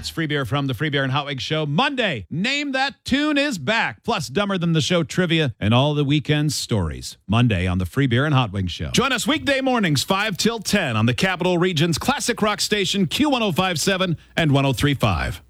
Free Beer from the Free Beer and Hot Wings Show. Monday, Name That Tune is back. Plus, Dumber Than the Show trivia and all the weekend stories. Monday on the Free Beer and Hot Wings Show. Join us weekday mornings 5 till 10 on the Capital Region's classic rock station Q1057 and 1035.